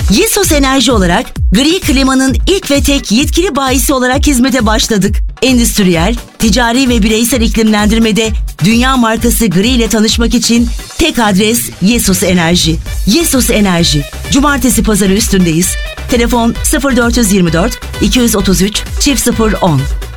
Yesos Enerji olarak gri klimanın ilk ve tek yetkili bayisi olarak hizmete başladık. Endüstriyel, ticari ve bireysel iklimlendirmede dünya markası Gri ile tanışmak için tek adres Yesos Enerji. Yesos Enerji. Cumartesi pazarı üstündeyiz. Telefon 0424 233 0010.